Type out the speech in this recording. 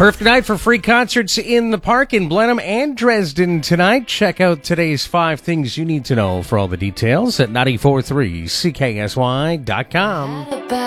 Perfect night for free concerts in the park in Blenheim and Dresden tonight. Check out today's 5 things you need to know for all the details at 94.3CKSY.com.